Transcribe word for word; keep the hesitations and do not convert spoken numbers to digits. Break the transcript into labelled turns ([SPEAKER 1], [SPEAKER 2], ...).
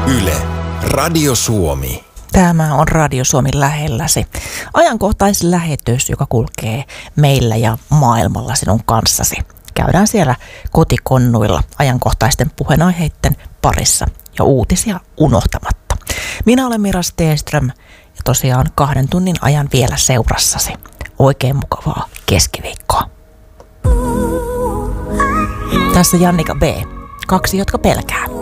[SPEAKER 1] Yle, Radio Suomi.
[SPEAKER 2] Tämä on Radio Suomi lähelläsi. Ajankohtaislähetys, joka kulkee meillä ja maailmalla sinun kanssasi. Käydään siellä kotikonnuilla ajankohtaisten puheenaiheiden parissa ja uutisia unohtamatta. Minä olen Mira Stenström ja tosiaan kahden tunnin ajan vielä seurassasi. Oikein mukavaa keskiviikkoa. Tässä Jannika B. Kaksi, jotka pelkää.